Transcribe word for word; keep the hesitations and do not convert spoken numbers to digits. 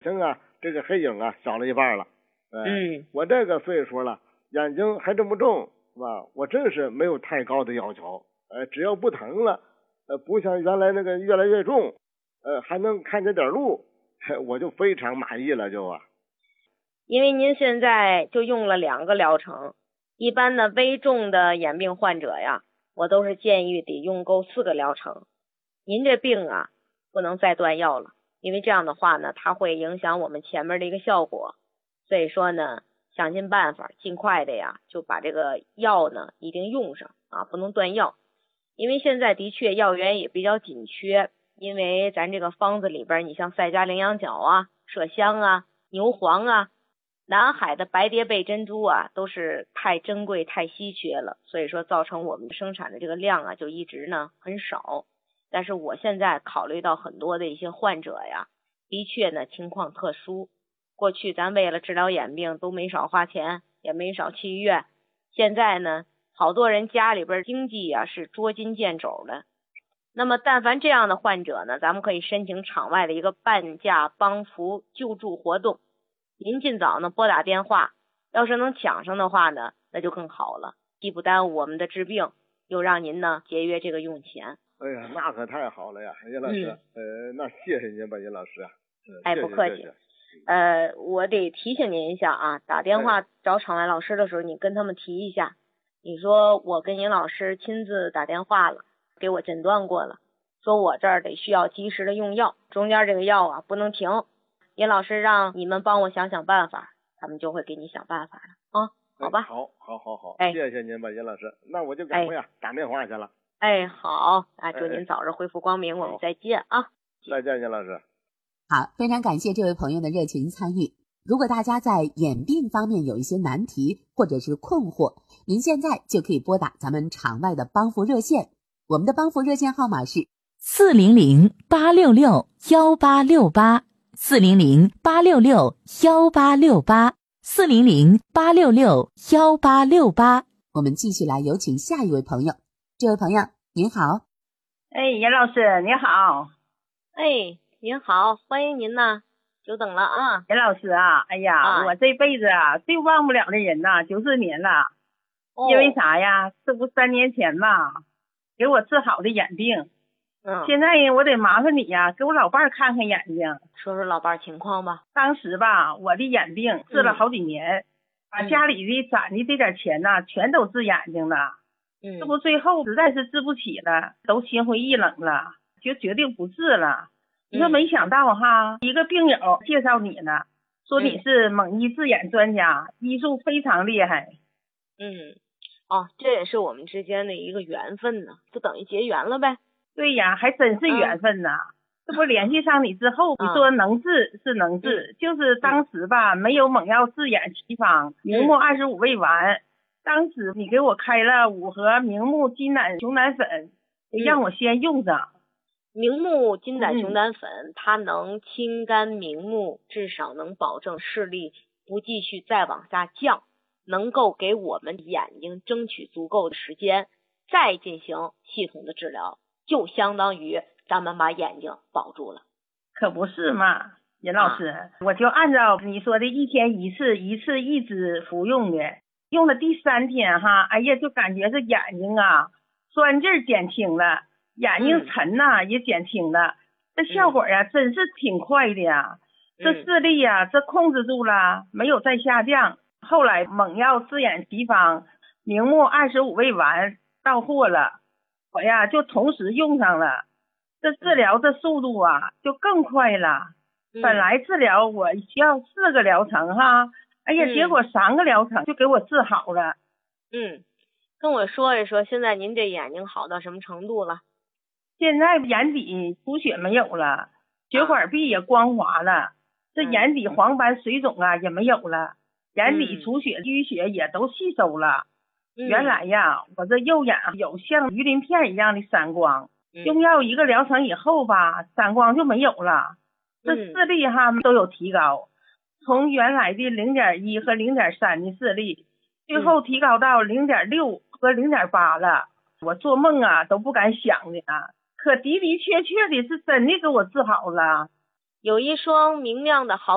情啊，这个黑影啊少了一半了。呃、 嗯， 我这个岁数了，眼睛还这么重，是吧？我真是没有太高的要求，呃，只要不疼了，呃，不像原来那个越来越重，呃，还能看见点路，我就非常满意了，就啊。 因为您现在就用了两个疗程，一般的危重的眼病患者呀，我都是建议得用够四个疗程。您这病啊，不能再断药了，因为这样的话呢，它会影响我们前面的一个效果。所以说呢，想尽办法，尽快的呀，就把这个药呢一定用上啊，不能断药。因为现在的确药源也比较紧缺，因为咱这个方子里边，你像赛迦羚羊角啊、麝香啊、牛黄啊、南海的白蝶贝珍珠啊，都是太珍贵、太稀缺了，所以说造成我们生产的这个量啊，就一直呢很少。但是我现在考虑到很多的一些患者呀，的确呢情况特殊。过去咱为了治疗眼病都没少花钱，也没少去医院。现在呢，好多人家里边经济啊是捉襟见肘的。那么但凡这样的患者呢，咱们可以申请场外的一个半价帮扶救助活动。您尽早呢拨打电话，要是能抢上的话呢，那就更好了，既不耽误我们的治病，又让您呢节约这个用钱。 哎呀，那可太好了呀，叶老师，嗯、呃，那谢谢您吧，叶老师啊。 哎，不客气。呃，我得提醒您一下啊，打电话找场外老师的时候，你跟他们提一下，你说我跟尹老师亲自打电话了，给我诊断过了，说我这儿得需要及时的用药，中间这个药啊不能停。尹老师让你们帮我想想办法，他们就会给你想办法了啊，好吧？ 哎、好，好，好，好， 哎， 谢谢您吧，尹老师，那我就赶快啊、哎、打电话去了。 哎，好，啊，祝您早日恢复光明，哎、我们再见啊！ 再见，尹老师。 好，非常感谢这位朋友的热情参与。如果大家在眼病方面有一些难题或者是困惑，您现在就可以拨打咱们场外的帮扶热线，我们的帮扶热线号码是四零零八六六幺八六八，四零零八六六幺八六八，四零零八六六幺八六八。 我们继续来有请下一位朋友。这位朋友您好。 哎，严老师你好。 哎，您好，欢迎您呢，久等了啊。 严老师啊，哎呀、啊、我这辈子啊最忘不了的人呐、啊、就是您了、哦、因为啥呀，这不三年前吧给我治好的眼病，嗯，现在我得麻烦你呀、啊、给我老伴儿看看眼睛。 说说老伴儿情况吧。 当时吧我的眼病治了好几年、嗯、把家里的攒的这点钱呐、啊、全都治眼睛了，嗯，这不最后实在是治不起了，都心灰意冷了，就决定不治了。你说没想到哈、嗯、一个病友介绍你呢，说你是蒙医治眼专家、嗯、医术非常厉害。 嗯，哦，这也是我们之间的一个缘分呢，就等于结缘了呗。 对呀，还真是缘分呐、嗯、这不联系上你之后、嗯、你说能治是能治、嗯、就是当时吧、嗯、没有蒙药治眼奇方，明目二十五味丸、嗯、当时你给我开了五盒明目金胆熊胆粉、嗯、让我先用上。 明目金胆熊胆粉、嗯、它能清肝明目，至少能保证视力不继续再往下降，能够给我们眼睛争取足够的时间再进行系统的治疗，就相当于咱们把眼睛保住了。 可不是嘛，任老师、啊、我就按照你说的一天一次一次一支服用的，用了第三天哈，哎呀就感觉这眼睛啊酸劲儿减轻了，眼睛沉呐、嗯、也减轻了，这效果呀、嗯、真是挺快的呀、嗯、这视力呀这控制住了，没有再下降。后来蒙药治眼奇方明目二十五味丸到货了，我呀就同时用上了，这治疗这速度啊就更快了、嗯、本来治疗我需要四个疗程哈，哎呀、嗯、结果三个疗程就给我治好了。 嗯，跟我说一说现在您这眼睛好到什么程度了？ 现在眼底出血没有了，血管壁也光滑了、啊、这眼底黄斑水肿啊也没有了，眼底出血淤血也都吸收了、嗯、原来呀我这右眼有像鱼鳞片一样的散光、嗯、用药一个疗程以后吧散光就没有了，这视力哈都有提高，从原来的 零点一 和 零点三 的视力最后提高到 零点六 和 零点八 了，我做梦啊都不敢想的啊，可的的确确的是真的给我治好了。 有一双明亮的好